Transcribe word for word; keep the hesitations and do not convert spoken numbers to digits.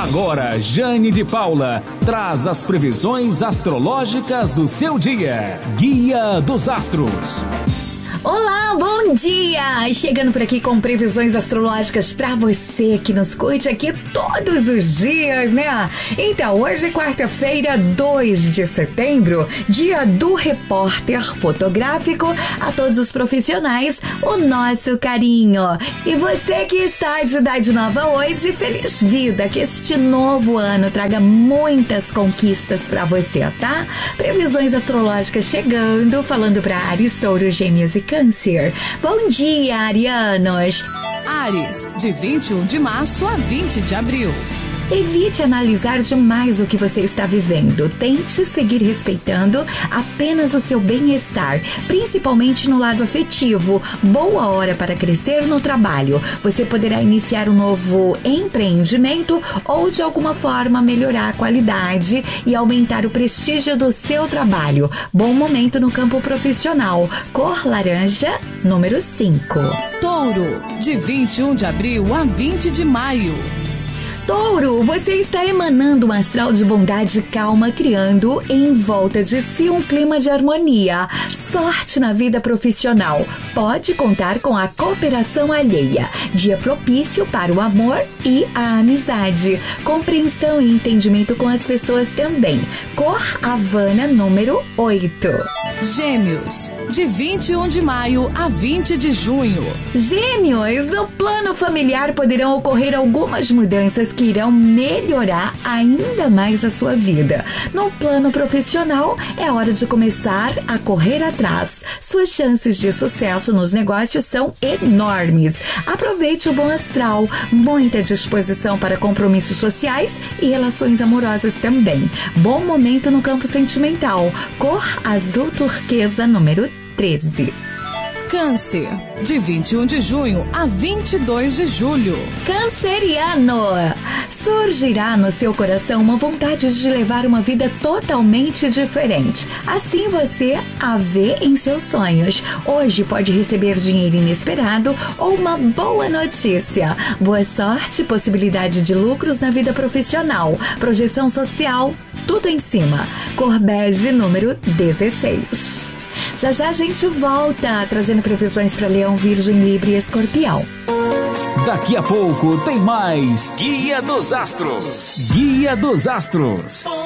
Agora, Jane de Paula traz as previsões astrológicas do seu dia. Guia dos Astros. Olá, bom dia! Chegando por aqui com previsões astrológicas pra você que nos curte aqui todos os dias, né? Então, hoje é quarta-feira, dois de setembro, dia do repórter fotográfico. A todos os profissionais, o nosso carinho. E você que está de idade nova hoje, feliz vida, que este novo ano traga muitas conquistas pra você, tá? Previsões astrológicas chegando, falando pra Áries, Touro, Gêmeos e Câncer. Bom dia, arianos! Áries, de vinte e um de março a vinte de abril. Evite analisar demais o que você está vivendo. Tente seguir respeitando apenas o seu bem-estar, principalmente no lado afetivo. Boa hora para crescer no trabalho. Você poderá iniciar um novo empreendimento ou, de alguma forma, melhorar a qualidade e aumentar o prestígio do seu trabalho. Bom momento no campo profissional. Cor laranja, número cinco. Touro, de vinte e um de abril a vinte de maio. Touro, você está emanando um astral de bondade e calma, criando em volta de si um clima de harmonia. Sorte na vida profissional. Pode contar com a cooperação alheia. Dia propício para o amor e a amizade. Compreensão e entendimento com as pessoas também. Cor Havana, número oito. Gêmeos, de vinte e um de maio a vinte de junho. Gêmeos, no plano familiar poderão ocorrer algumas mudanças que irão melhorar ainda mais a sua vida. No plano profissional, é hora de começar a correr atrás. Suas chances de sucesso nos negócios são enormes. Aproveite o bom astral, muita disposição para compromissos sociais e relações amorosas também. Bom momento no campo sentimental. Cor azul turquesa, número treze. Câncer, de vinte e um de junho a vinte e dois de julho. Canceriano, surgirá no seu coração uma vontade de levar uma vida totalmente diferente. Assim você a vê em seus sonhos. Hoje pode receber dinheiro inesperado ou uma boa notícia. Boa sorte, possibilidade de lucros na vida profissional. Projeção social, tudo em cima. Cor bege, número dezesseis. Já já a gente volta trazendo previsões para Leão, Virgem, Libra e Escorpião. Daqui a pouco tem mais Guia dos Astros. Guia dos Astros.